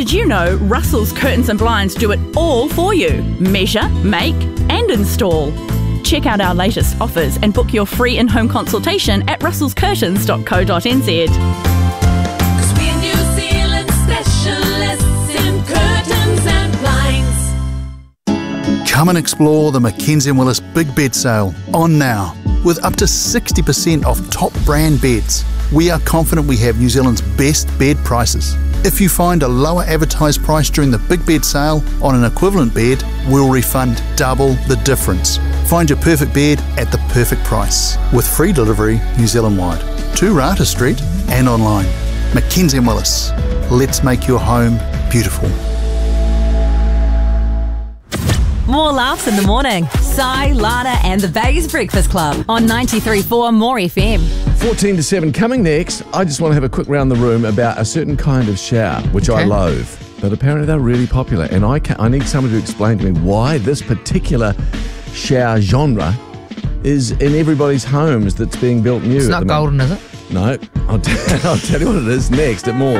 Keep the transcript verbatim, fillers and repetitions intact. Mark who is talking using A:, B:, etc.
A: Did you know Russell's Curtains and Blinds do it all for you? Measure, make and install. Check out our latest offers and book your free in-home consultation at russels curtains dot co dot n z.
B: We're New Zealand specialists in curtains and blinds.
C: Come and explore the Mackenzie and Willis Big Bed Sale on now. With up to sixty percent off top brand beds, we are confident we have New Zealand's best bed prices. If you find a lower advertised price during the Big Bed Sale on an equivalent bed, we'll refund double the difference. Find your perfect bed at the perfect price with free delivery New Zealand-wide to Rata Street and online. Mackenzie and Willis. Let's make your home beautiful.
D: More laughs in the morning. Sai, Lana and the Bays Breakfast Club on ninety-three point four More F M.
E: fourteen to seven coming next. I just want to have a quick round the room about a certain kind of shower, which
F: Okay.
E: I loathe. But apparently they're really popular. And I, can, I need someone to explain to me why this particular shower genre is in everybody's homes that's being built new.
F: It's
E: at
F: not
E: the moment.
F: golden, is it?
E: No. I'll, t- I'll tell you what it is next at More.